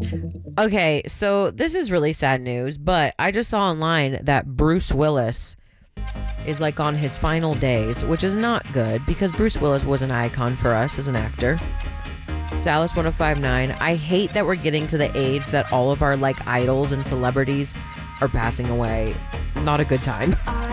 Okay, so this is really sad news, but I just saw online that Bruce Willis is like on his final days, which is not good because Bruce Willis was an icon for us as an actor. It's Alice 1059. I hate that we're getting to the age that all of our like idols and celebrities are passing away. Not a good time.